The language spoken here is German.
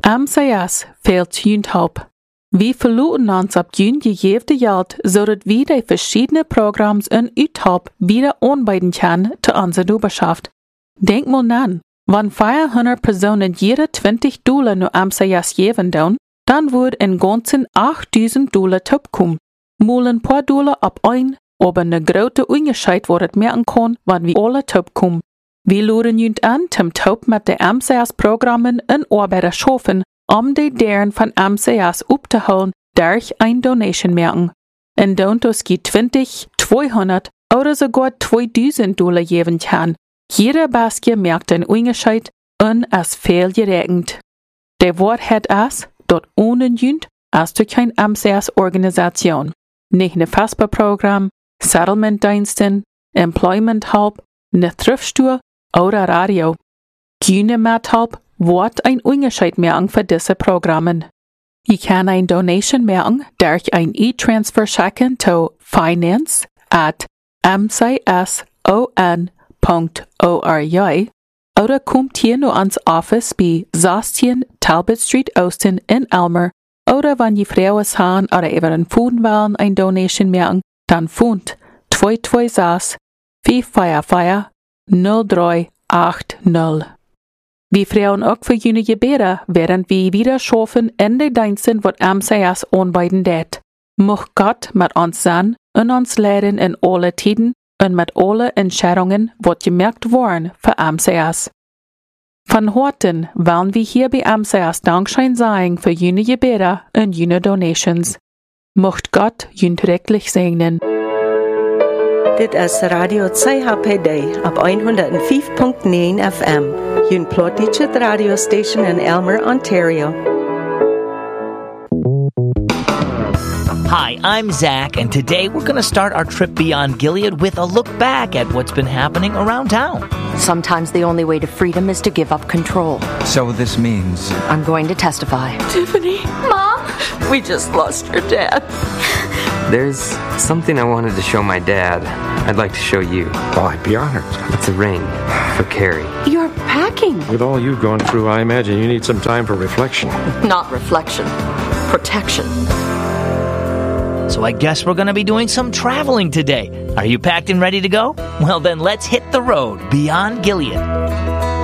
MCS fehlt Jünthalb. Wir verluten uns ab Jün gejefte Geld, zodat wir die verschiedenen Programms in Uthalb wieder anbieten können zu unserer Doberschaft. Denk mal nan, wenn 400 Personen jede $20 nur MCS geben doen, dann wird in ganzen $8.000 topkommen. Mal ein paar Dollar ab ein, aber eine große Unterschied wird merken kann, wenn wir alle topkommen. Wir laden jünt an, zum Top mit den MCS-Programmen in Arbeit schaffen, die deren von MCS abzuholen, durch ein Donation merken. In Dontos geht 20, 200 oder sogar $2.000 geben kann. Jeder Basket merkt den Unterschied und es fehlgeregnet. Der Wort hat es, dort ohne jünt, als durch kein MCS-Organisation. Nicht ein FASPA-Programm, Settlement-Diensten, Employment-Help, eine Thriftstore oder Radio. Keine Mithelp wird ein Unterschied merken für diese Programme. Ich kann ein Donation merken durch ein E-Transfer schicken zu finance@mcson.org oder kommt hier nur ans Office bei 16 Talbot Street Austin in Elmer oder wenn die Frauen haben oder über den Funden wollen ein Donation merken, dann Fund 226 544 0380. Wir freuen auch für jene Gebete, während wir wieder schaffen in den Diensten, was MCS anbieten wird. Möcht Gott mit uns sein und uns leiden in alle Tiden und mit alle Entscheidungen, was gemerkt wurden für MCS. Von heute wollen wir hier bei MCS Dankschein sagen für jene Gebete und jene Donations. Möcht Gott jün rechtlich segnen. Dit is Radio CHPD op 105.9 FM, jun plotische radio station in Elmer, Ontario. Hi, I'm Zach, and today we're going to start our trip beyond Gilead with a look back at what's been happening around town. Sometimes the only way to freedom is to give up control. So this means... I'm going to testify. Tiffany. Mom? We just lost your dad. There's something I wanted to show my dad. I'd like to show you. Oh, I'd be honored. It's a ring for Carrie. You're packing. With all you've gone through, I imagine you need some time for reflection. Not reflection. Protection. So I guess we're going to be doing some traveling today. Are you packed and ready to go? Well, then let's hit the road beyond Gilead.